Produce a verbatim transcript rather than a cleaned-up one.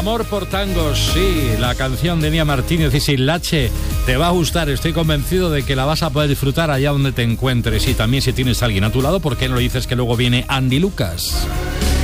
Amor por tangos, sí, la canción de Nia Martínez y Silhache te va a gustar, estoy convencido de que la vas a poder disfrutar allá donde te encuentres y también si tienes a alguien a tu lado, ¿por qué no le dices que luego viene Andy Lucas?